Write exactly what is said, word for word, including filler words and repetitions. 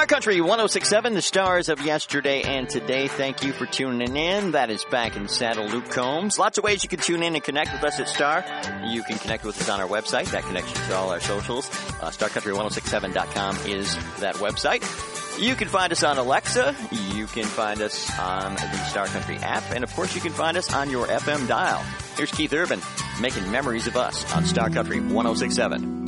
Country one oh six point seven, the stars of yesterday and today. Thank you for tuning in. That is Back in Saddle, Luke Combs. Lots of ways you can tune in and connect with us at Star. You can connect with us on our website. That connects you to all our socials. Uh, star country ten sixty-seven dot com is that website. You can find us on Alexa. You can find us on the Star Country app. And, of course, you can find us on your F M dial. Here's Keith Urban making memories of us on Star Country ten sixty-seven.